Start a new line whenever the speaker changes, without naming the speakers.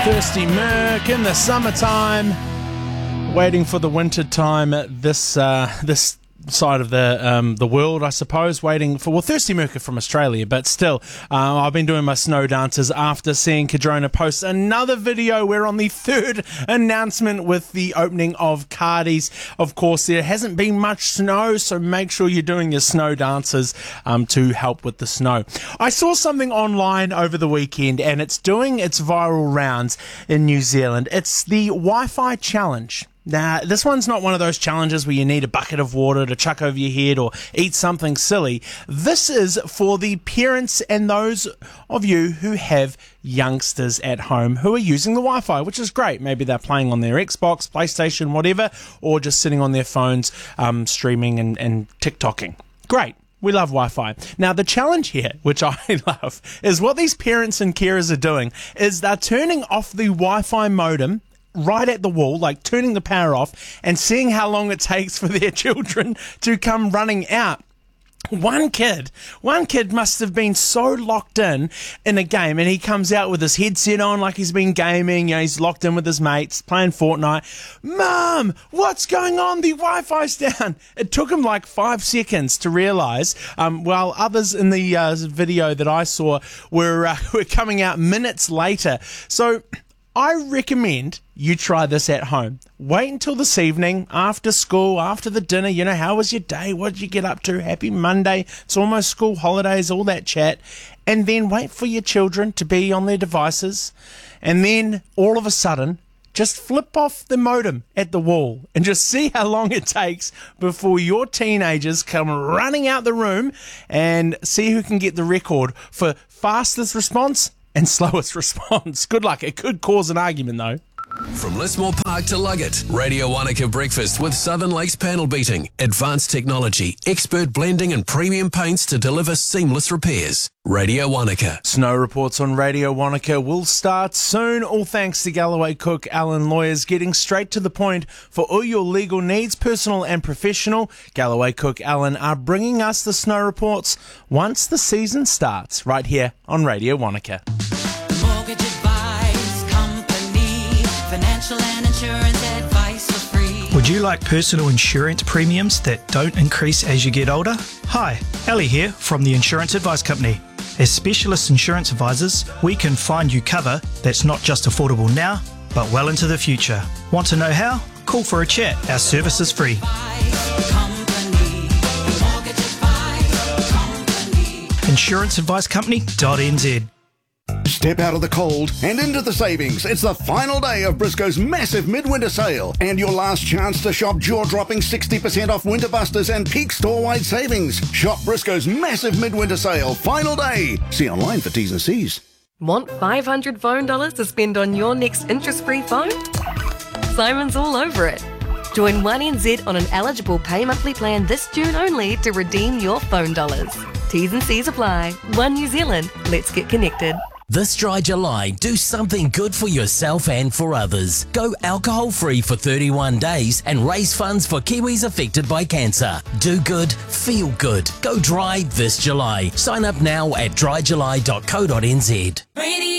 Thirsty Merc in the summertime, waiting for the winter time. This side of the world, I suppose, waiting for, well, Thirsty Merc from Australia, but still, I've been doing my snow dances after seeing Cadrona post another video. We're on the third announcement with the opening of Cardi's. Of course, there hasn't been much snow, so make sure you're doing your snow dances to help with the snow. I saw something online over the weekend, and it's doing its viral rounds in New Zealand. It's the Wi-Fi challenge. Now, this one's not one of those challenges where you need a bucket of water to chuck over your head or eat something silly. This is for the parents and those of you who have youngsters at home who are using the Wi-Fi, which is great. Maybe they're playing on their Xbox, PlayStation, whatever, or just sitting on their phones streaming and TikToking. Great. We love Wi-Fi. Now, the challenge here, which I love, is what these parents and carers are doing is they're turning off the Wi-Fi modem right at the wall, like turning the power off, and seeing how long it takes for their children to come running out. One kid must have been so locked in a game, and he comes out with his headset on like he's been gaming. You know, he's locked in with his mates, playing Fortnite. Mum, what's going on? The Wi-Fi's down. It took him like 5 seconds to realise, while others in the video that I saw were coming out minutes later. So I recommend you try this at home. Wait until this evening, after school, after the dinner. You know, how was your day? What did you get up to? Happy Monday. It's almost school holidays, all that chat. And then wait for your children to be on their devices. And then all of a sudden, just flip off the modem at the wall and just see how long it takes before your teenagers come running out the room, and see who can get the record for fastest response and slowest response. Good luck. It could cause an argument, though.
From Lismore Park to Luggett, Radio Wanaka Breakfast with Southern Lakes Panel Beating. Advanced technology, expert blending and premium paints to deliver seamless repairs. Radio Wanaka.
Snow reports on Radio Wanaka will start soon, all thanks to Galloway Cook Allen Lawyers, getting straight to the point for all your legal needs, personal and professional. Galloway Cook Allen are bringing us the snow reports once the season starts, right here on Radio Wanaka.
Mortgage Advice Company, financial and insurance advice for free.
Would you like personal insurance premiums that don't increase as you get older? Hi, Ali here from the Insurance Advice Company. As specialist insurance advisors, we can find you cover that's not just affordable now, but well into the future. Want to know how? Call for a chat. Our service is free. InsuranceAdviceCompany.nz.
Step out of the cold and into the savings. It's the final day of Briscoe's massive midwinter sale and your last chance to shop jaw-dropping 60% off Winter Busters and peak store-wide savings. Shop Briscoe's massive midwinter sale, final day. See online for T's and C's.
Want 500 phone dollars to spend on your next interest-free phone? Simon's all over it. Join 1NZ on an eligible pay monthly plan this June only to redeem your phone dollars. T's and C's apply. One New Zealand. Let's get connected.
This dry July, do something good for yourself and for others. Go alcohol-free for 31 days and raise funds for Kiwis affected by cancer. Do good, feel good. Go dry this July. Sign up now at dryjuly.co.nz.